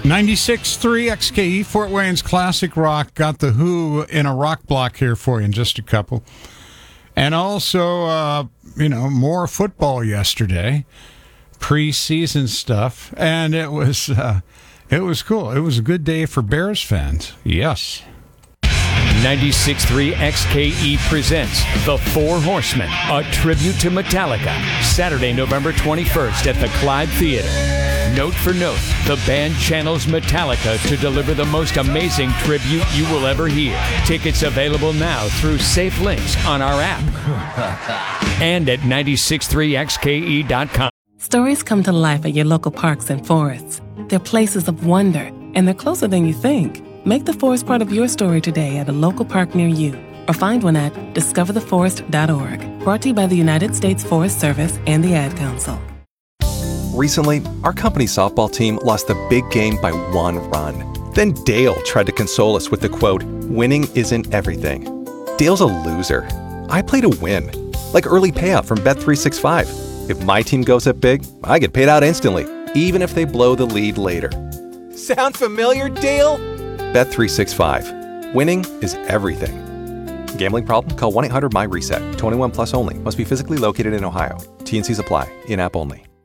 96.3 XKE, Fort Wayne's Classic Rock. Got the Who in a rock block here for you in just a couple. And also, more football yesterday, preseason stuff, and it was cool. It was a good day for Bears fans. Yes. 96.3 XKE presents The Four Horsemen, a tribute to Metallica, Saturday, November 21st at the Clyde Theater. Note for note, the band channels Metallica to deliver the most amazing tribute you will ever hear. Tickets available now through safe links on our app and at 963xke.com. Stories come to life at your local parks and forests. They're places of wonder, and they're closer than you think. Make the forest part of your story today at a local park near you, or find one at discovertheforest.org. Brought to you by the United States Forest Service and the Ad Council. Recently, our company's softball team lost the big game by 1 run. Then Dale tried to console us with the quote, "Winning isn't everything." Dale's a loser. I play to win, like early payout from Bet365. If my team goes up big, I get paid out instantly, even if they blow the lead later. Sound familiar, Dale? Bet365. Winning is everything. Gambling problem? Call 1-800-MY-RESET. 21 plus only. Must be physically located in Ohio. T&Cs apply. In-app only.